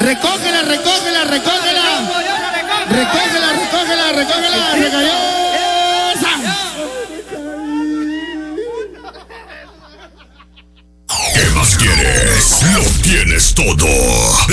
Recógela, recógela, recógela. Recógela, recógela, recógela. Recayó. ¿Qué más quieres? Lo tienes todo.